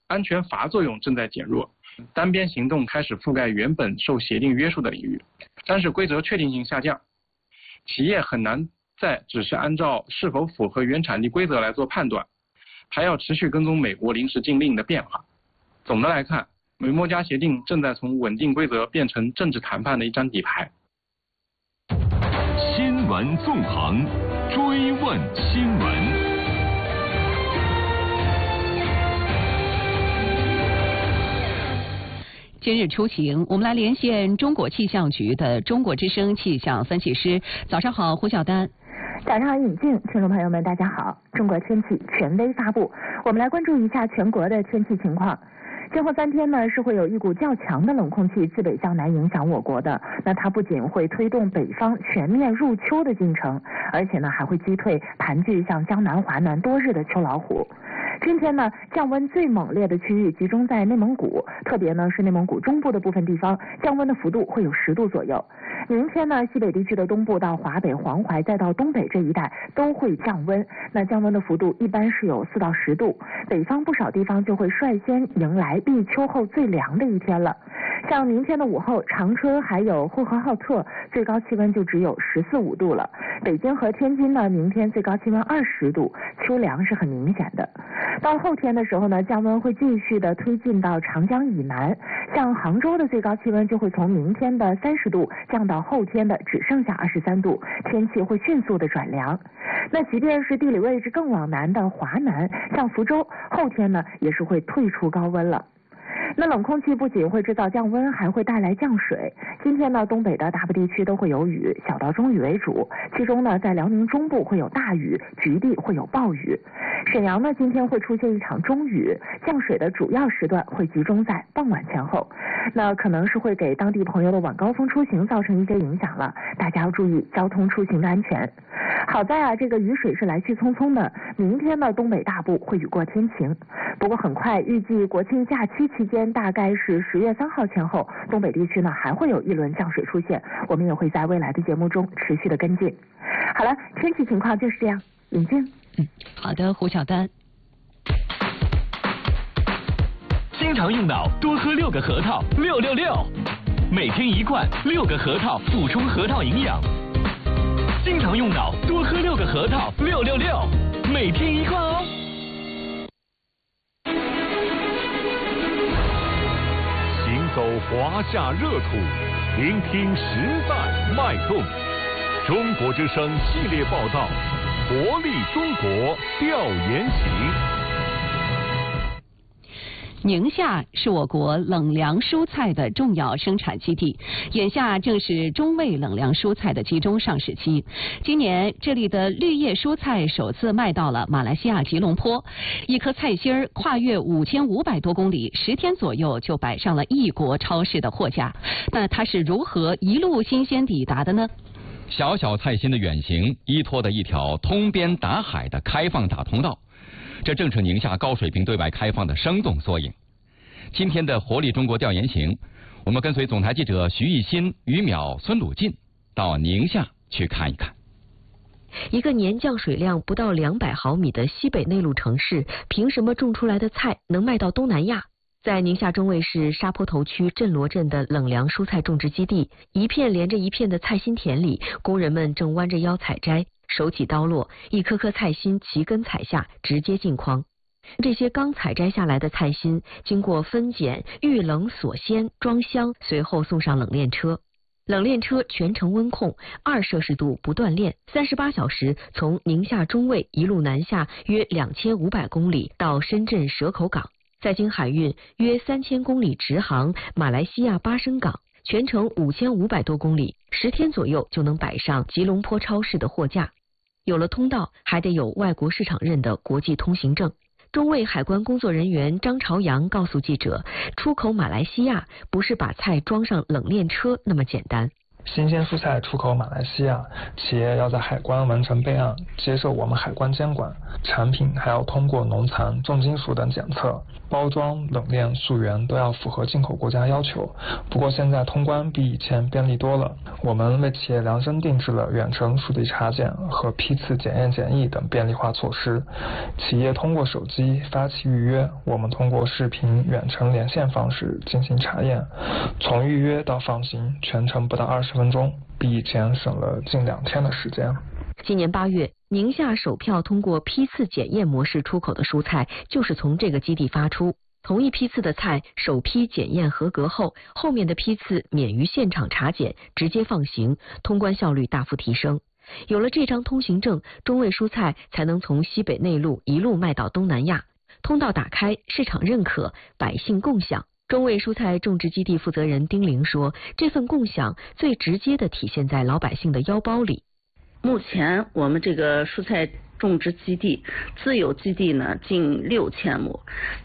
安全阀作用正在减弱，单边行动开始覆盖原本受协定约束的领域，但是规则确定性下降，企业很难再只是按照是否符合原产地规则来做判断，还要持续跟踪美国临时禁令的变化。总的来看，美墨加协定正在从稳定规则变成政治谈判的一张底牌。 新闻纵横，追问新闻。 今日出行，我们来连线中国气象局的中国之声气象分析师。早上好，胡晓丹。 早上好，尹静，听众朋友们，大家好。中国天气权威发布，我们来关注一下全国的天气情况。今后3天呢，是会有一股较强的冷空气自北向南影响我国的。那它不仅会推动北方全面入秋的进程，而且呢还会击退盘踞向江南、华南多日的秋老虎。今天呢，降温最猛烈的区域集中在内蒙古，特别呢是内蒙古中部的部分地方，降温的幅度会有10度左右。明天呢，西北地区的东部到华北、黄淮再到东北这一带都会降温，那降温的幅度一般是有4到10度，北方不少地方就会率先迎来立秋后最凉的一天了。像明天的午后，长春还有呼和浩特最高气温就只有14、15度了。北京和天津呢，明天最高气温20度，秋凉是很明显的。到后天的时候呢，降温会继续的推进到长江以南，像杭州的最高气温就会从明天的30度降到后天的只剩下23度，天气会迅速的转凉。那即便是地理位置更往南的华南，像福州，后天呢也是会退出高温了。那冷空气不仅会制造降温，还会带来降水。今天呢，东北的大部地区都会有雨，小到中雨为主。其中呢，在辽宁中部会有大雨，局地会有暴雨。沈阳呢，今天会出现一场中雨，降水的主要时段会集中在傍晚前后。那可能是会给当地朋友的晚高峰出行造成一些影响了，大家要注意交通出行的安全。好在啊，这个雨水是来去匆匆的。明天呢，东北大部会雨过天晴。不过很快，预计国庆假期期间，大概是10月3号前后，东北地区呢还会有一轮降水出现，我们也会在未来的节目中持续的跟进。好了，天气情况就是这样。尹静。 好的，胡晓丹。 经常用脑，多喝6个核桃，666，每天1罐，6个核桃补充核桃营养。经常用脑，多喝6个核桃，666，每天1罐哦。 行走华夏热土，聆听时代脉动。中国之声系列报道，活力中国调研行。 宁夏是我国冷凉蔬菜的重要生产基地，眼下正是中味冷凉蔬菜的集中上市期。今年，这里的绿叶蔬菜首次卖到了马来西亚吉隆坡，一颗菜心儿跨越5500多公里，10天左右就摆上了异国超市的货架。那它是如何一路新鲜抵达的呢？ 小小菜心的远行，依托的一条通边达海的开放大通道。这正是宁夏高水平对外开放的生动缩影。今天的活力中国调研行，我们跟随总台记者徐艺新、于淼、孙鲁进到宁夏去看一看。 一个年降水量不到200毫米的西北内陆城市，凭什么种出来的菜能卖到东南亚？在宁夏中卫市沙坡头区镇罗镇的冷凉蔬菜种植基地，一片连着一片的菜心田里，工人们正弯着腰采摘。手起刀落，一颗颗菜心齐根采下，直接进筐。这些刚采摘下来的菜心，经过分拣、预冷锁鲜、装箱，随后送上冷链车。冷链车全程温控，2摄氏度不断链，38小时从宁夏中卫一路南下约2500公里到深圳蛇口港，再经海运约3000公里直航马来西亚巴生港，全程5500多公里，10天左右就能摆上吉隆坡超市的货架。有了通道，还得有外国市场认的国际通行证。中卫海关工作人员张朝阳告诉记者，出口马来西亚不是把菜装上冷链车那么简单。 新鲜蔬菜出口马来西亚，企业要在海关完成备案，接受我们海关监管，产品还要通过农残、重金属等检测，包装、冷链、溯源都要符合进口国家要求。不过现在通关比以前便利多了，我们为企业量身定制了远程数据查检和批次检验检疫等便利化措施。企业通过手机发起预约，我们通过视频远程连线方式进行查验，从预约到放行全程不到20分钟，比以前省了近2天的时间。 今年8月，宁夏首票通过批次检验模式出口的蔬菜就是从这个基地发出。同一批次的菜，首批检验合格后，后面的批次免于现场查检，直接放行，通关效率大幅提升。有了这张通行证，中卫蔬菜才能从西北内陆一路卖到东南亚。通道打开，市场认可，百姓共享。中卫蔬菜种植基地负责人丁玲说，这份共享最直接地体现在老百姓的腰包里。 目前我们这个蔬菜种植基地自有基地呢近6000亩，